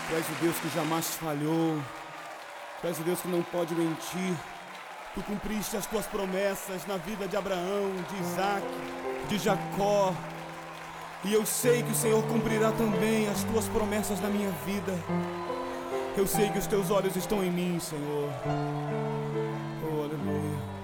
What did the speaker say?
Tu és o Deus que jamais falhou. Tu és o Deus que não pode mentir. Tu cumpriste as tuas promessas na vida de Abraão, de Isaac, de Jacó. E eu sei que o Senhor cumprirá também as tuas promessas na minha vida. Eu sei que os teus olhos estão em mim, Senhor. Oh, aleluia.